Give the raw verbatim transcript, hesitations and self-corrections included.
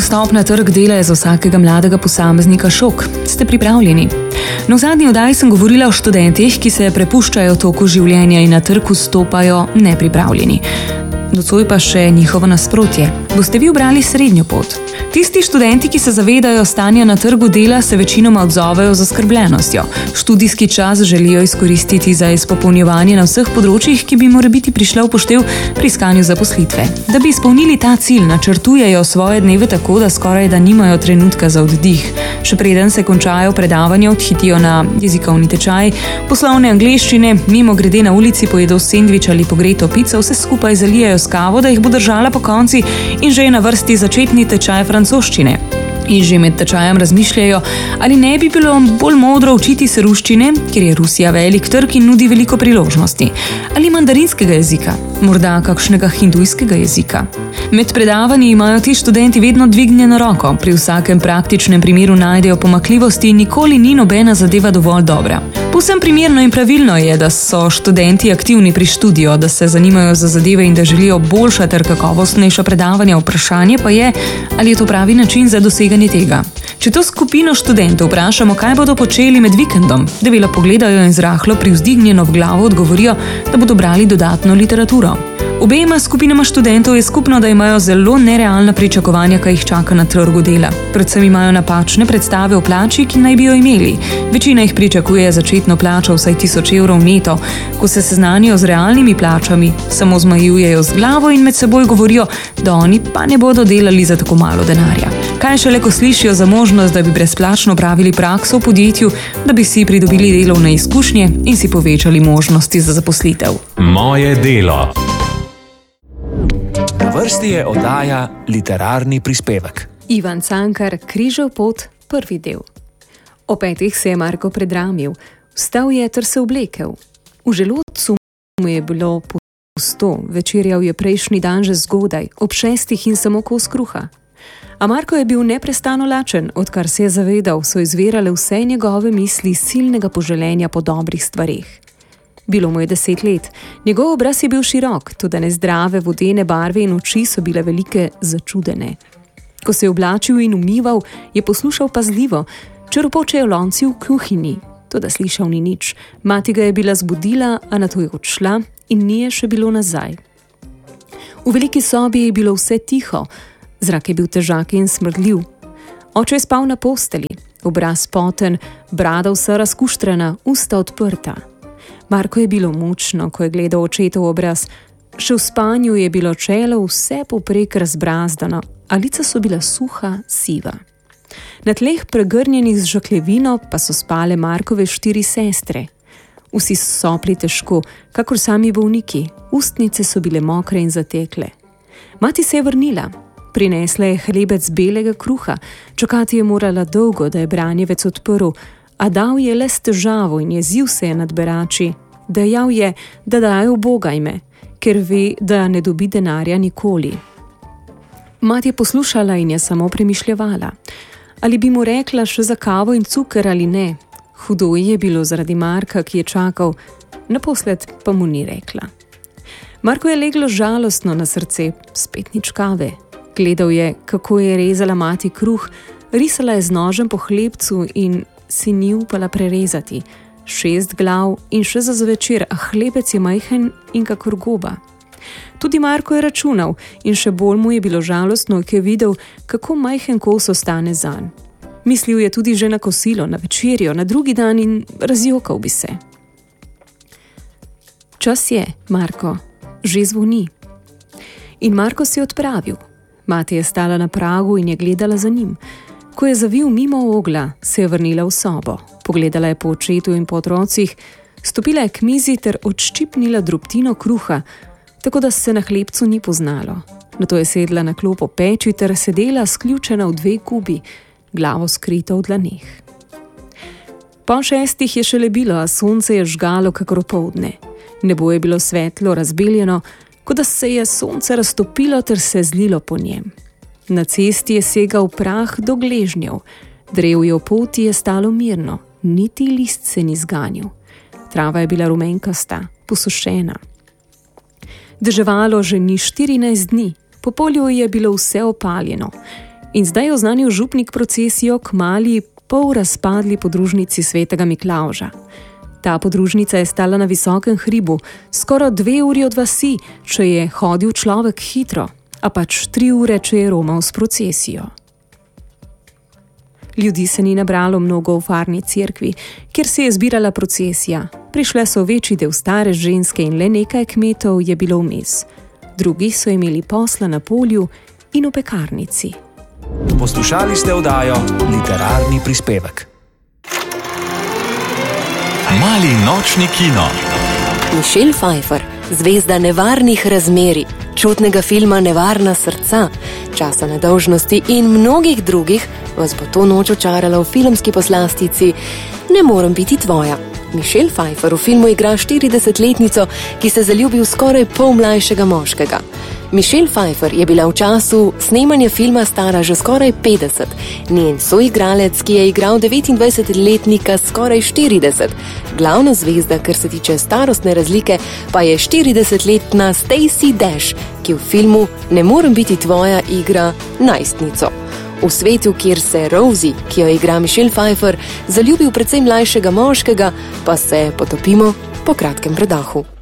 vstop na trg dela je za vsakega mladega posameznika šok. Ste pripravljeni? No, v zadnji oddaji sem govorila o študentih, ki se prepuščajo toku življenja in na trg vstopajo nepripravljeni. Nocoj pa še njihovo nasprotje. Boste vi ubrali srednjo pot? Tisti študenti, ki se zavedajo stanja na trgu dela, se večinoma odzovejo z zaskrbljenostjo. Študijski čas želijo izkoristiti za izpopolnjevanje na vseh področjih, ki bi morebiti prišla v poštev pri iskanju zaposlitve. Da bi izpolnili ta cilj, načrtujejo svoje dneve tako, da skoraj da nimajo trenutka za oddih. Še preden se končajo predavanja, odhitijo na jezikovni tečaj, poslovne angleščine, mimo grede na ulici pojedo sendvič ali pogreto pico, vse skupaj zalijejo s kavo, da jih bo držala po konci, in že je na vrsti začetni tečaj francoščine. In že med tečajem razmišljajo, ali ne bi bilo bolj modro učiti se ruščine, ker je Rusija velik trg in nudi veliko priložnosti. Ali mandarinskega jezika, morda kakšnega hindujskega jezika. Med predavanji imajo ti študenti vedno dvignjeno roko, pri vsakem praktičnem primeru najdejo pomanjkljivosti in nikoli ni nobena zadeva dovolj dobra. Povsem primerno in pravilno je, da so študenti aktivni pri študiju, da se zanimajo za zadeve in da želijo boljša ter kakovostnejša predavanja. Vprašanje pa je, ali je to pravi način za doseganje tega. Če to skupino študentov vprašamo, kaj bodo počeli med vikendom, debelo pogledajo in z rahlo privzdignjeno v glavo odgovorijo, da bodo brali dodatno literaturo. Obema skupinama študentov je skupno, da imajo zelo nerealna pričakovanja, kaj jih čaka na trgu dela. Predvsem imajo napačne predstave o plači, ki naj bi jo imeli. Večina jih pričakuje začetno plačo vsaj tisoč evrov neto. Ko se seznanijo z realnimi plačami, samo zmajujejo z glavo in med seboj govorijo, da oni pa ne bodo delali za tako malo denarja. Kaj šele, ko slišijo za možnost, da bi brezplačno opravili prakso v podjetju, da bi si pridobili delovne izkušnje in si povečali možnosti za zaposlitev. Moje delo. Na vrsti je oddaja Literarni prispevek. Ivan Cankar, Križev pot, prvi del. O petih se je Marko predramil, vstal je ter se oblekel. V želodcu mu je bilo pusto, večerjal je prejšnji dan že zgodaj, ob šestih in samo kos kruha. A Marko je bil neprestano lačen, odkar se je zavedal, so izvirale vse njegove misli silnega poželenja po dobrih stvareh. Bilo mu je deset let, njegov obraz je bil širok, tudi nezdrave vodene barve in oči so bile velike začudene. Ko se je oblačil in umival, je poslušal pazljivo, če ropočejo lonci v kuhinji, toda slišal ni nič. Mati ga je bila zbudila, a nato je odšla in ni je še bilo nazaj. V veliki sobi je bilo vse tiho, zrak je bil težak in smrdljiv. Oče je spal na posteli, obraz poten, brada vsa razkuštrana, usta odprta. Marko je bilo mučno, ko je gledal očetov obraz. Še v spanju je bilo čelo vse poprek razbrazdano, a lica so bila suha, siva. Na tleh pregrnjenih z žakljevino pa so spale Markove štiri sestre. Vsi so sopli težko, kakor sami bolniki, ustnice so bile mokre in zatekle. Mati se je vrnila. Prinesla je hlebec belega kruha, čakati je morala dolgo, da je branjevec odprl, a dal je le s težavo in jezil se je nad berači. Dejal je, da dajo ubogajme, ker ve, da ne dobi denarja nikoli. Mati je poslušala in je samo premišljevala. Ali bi mu rekla še za kavo in cuker ali ne? Hudo je bilo zaradi Marka, ki je čakal, naposled pa mu ni rekla. Marko je leglo žalostno na srce, spet nič kave. Gledal je, kako je rezala mati kruh, risala je z nožem po hlebcu in si ni upala prerezati. Šest glav in še za zvečer, a hlebec je majhen in kakor goba. Tudi Marko je računal in še bolj mu je bilo žalostno, ker je videl, kako majhen kos ostane zanj. Mislil je tudi že na kosilo, na večerjo, na drugi dan in razjokal bi se. Čas je, Marko, že zvoni. In Marko se je odpravil. Mati je stala na pragu in je gledala za njim. Ko je zavil mimo ogla, se je vrnila v sobo. Pogledala je po očetu in po otrocih, stopila je k mizi ter odščipnila drobtino kruha, tako da se na hlebcu ni poznalo. Nato je sedla na klop ob peči ter sedela sključena v dve kubi, glavo skrita v dlaneh. Po šestih je šele bilo, a sonce je žgalo kakor opoldne. Nebo je bilo svetlo, razbeljeno, kot da se je sonce raztopilo ter se zlilo po njem. Na cesti je segal prah do gležnjev, drevje v poti je stalo mirno, niti list se ni zganil. Trava je bila rumenkasta, posušena. Deževalo že ni štirinajst dni, po polju je bilo vse opaljeno. In zdaj je oznanil župnik procesijo k mali, pol razpadli podružnici svetega Miklavža. Ta podružnica je stala na visokem hribu, skoraj dve uri od vasi, če je hodil človek hitro, a pač tri ure, če je romal s procesijo. Ljudi se ni nabralo mnogo v farni cerkvi, kjer se je zbirala procesija. Prišle so večji del stare ženske in le nekaj kmetov je bilo vmes. Drugi so imeli posla na polju in v pekarnici. Poslušali ste oddajo Literarni prispevek. Mali nočni kino. Michelle Pfeiffer, zvezda nevarnih razmerij, čutnega filma Nevarna srca, Časa nedolžnosti in mnogih drugih, vas bo to noč očarala v filmski poslastici Ne morem biti tvoja. Michelle Pfeiffer v filmu igra štiridesetletnico, ki se zaljubi v skoraj pol mlajšega moškega. Michelle Pfeiffer je bila v času snemanja filma stara že skoraj petdeset. Njen soigralec, ki je igral devetindvajsetletnika skoraj štirideset. Glavna zvezda, kar se tiče starostne razlike, pa je štiridesetletna Stacey Dash, ki v filmu Ne morem biti tvoja igra najstnico. V svetu, kjer se Rosie, ki jo igra Michelle Pfeiffer, zaljubi v precej mlajšega moškega, pa se potopimo po kratkem predahu.